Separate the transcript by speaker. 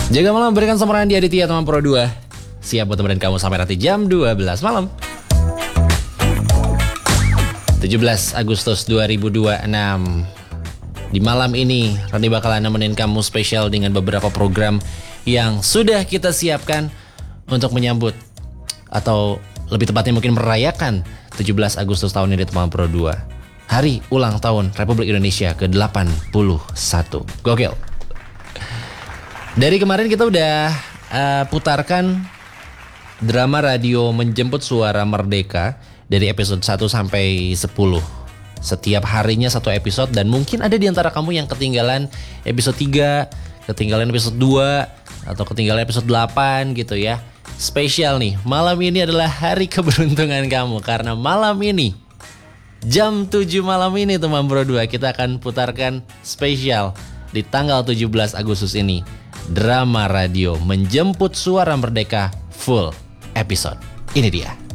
Speaker 1: Jaga malam berikan sempurna di Aditya teman Pro 2. Siap buat temenin kamu sampai nanti jam 12 malam. 17 Agustus 2026. Di malam ini Randy bakalan nemenin kamu spesial dengan beberapa program yang sudah kita siapkan untuk menyambut atau lebih tepatnya mungkin merayakan 17 Agustus tahun ini teman Pro 2. Hari ulang tahun Republik Indonesia ke-81. Gokil. Dari kemarin kita udah putarkan drama radio Menjemput Suara Merdeka dari episode 1 sampai 10. Setiap harinya satu episode dan mungkin ada di antara kamu yang ketinggalan episode 3, ketinggalan episode 2, atau ketinggalan episode 8 gitu ya. Spesial nih, malam ini adalah hari keberuntungan kamu karena malam ini jam 7 malam ini teman Pro 2 kita akan putarkan spesial di tanggal 17 Agustus ini drama radio Menjemput Suara Merdeka full episode. Ini dia.